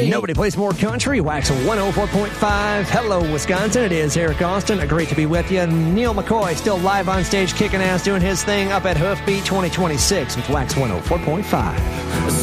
Hey, nobody plays more country. Wax 104.5. Hello, Wisconsin. It is Eric Austin. Great to be with you. Neil McCoy still live on stage, kicking ass, doing his thing up at Hoofbeat 2026 with Wax 104.5.